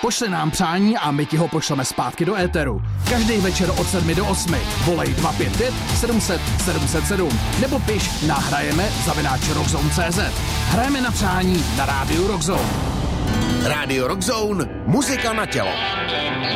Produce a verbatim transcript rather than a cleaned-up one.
Pošli nám přání a my ti ho pošleme zpátky do éteru. Každý večer od sedmi do osmi. Volej dva pět pět sedm set sedm set sedm nebo piš na hrajeme zavináč rockzone tečka cé zet. Hrajeme na přání na rádiu Rockzone. Rádio Rockzone, muzika na tělo.